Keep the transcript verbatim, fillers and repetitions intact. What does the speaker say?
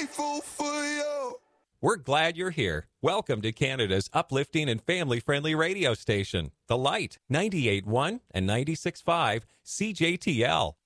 grateful for you. We're glad you're here. Welcome to Canada's uplifting and family-friendly radio station, The Light, ninety-eight point one and ninety-six point five C J T L.